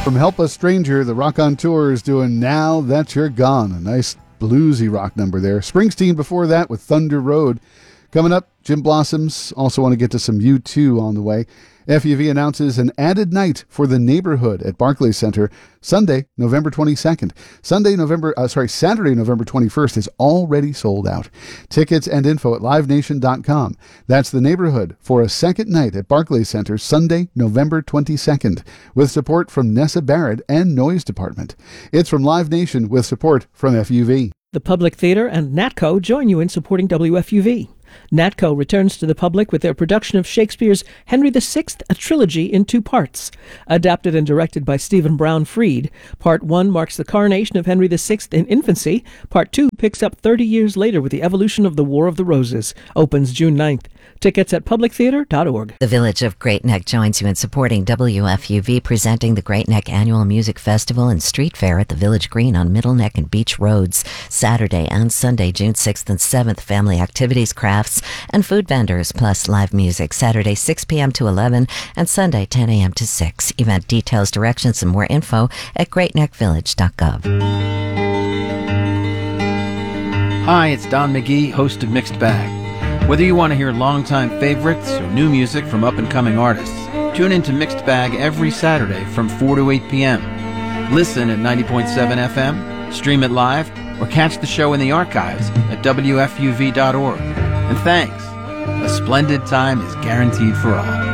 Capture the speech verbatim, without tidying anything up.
from Helpless Stranger, the Rock on Tour is doing Now That You're Gone. A nice bluesy rock number there. Springsteen before that with Thunder Road. Coming up, Jim Blossoms. Also want to get to some U two on the way. F U V announces an added night for The Neighborhood at Barclays Center Sunday, November twenty-second. Sunday, November, uh, sorry, Saturday, November twenty-first is already sold out. Tickets and info at live nation dot com. That's The Neighborhood for a second night at Barclays Center Sunday, November twenty-second, with support from Nessa Barrett and Noise Department. It's from Live Nation with support from F U V. The Public Theater and NATCO join you in supporting W F U V. NATCO returns to the public with their production of Shakespeare's Henry the Sixth, a trilogy in two parts. Adapted and directed by Stephen Brown Freed, Part one marks the coronation of Henry the Sixth in infancy. Part two picks up thirty years later with the evolution of the War of the Roses. Opens June ninth. Tickets at public theater dot org. The Village of Great Neck joins you in supporting W F U V, presenting the Great Neck Annual Music Festival and Street Fair at the Village Green on Middle Neck and Beach Roads. Saturday and Sunday, June sixth and seventh, family activities, crafts, and food vendors, plus live music. Saturday, six p.m. to eleven, and Sunday, ten a.m. to six. Event details, directions, and more info at great neck village dot gov. Hi, it's Don McGee, host of Mixed Bag. Whether you want to hear longtime favorites or new music from up-and-coming artists, tune in to Mixed Bag every Saturday from four to eight p.m. Listen at ninety point seven F M, stream it live, or catch the show in the archives at W F U V dot org. And thanks. A splendid time is guaranteed for all.